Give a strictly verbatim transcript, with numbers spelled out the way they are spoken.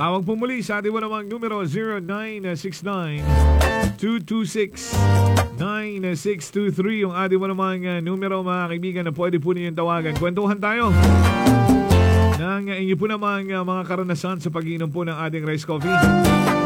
Tawag po muli sa ating mo namang numero zero nine six nine, two two six, nine six two three. Yung ating mo namang uh, numero mga kaibigan na pwede po ninyong tawagan. Kwentuhan tayo ng uh, inyo po namang uh, mga karanasan sa pag-iinom po ng ating rice coffee.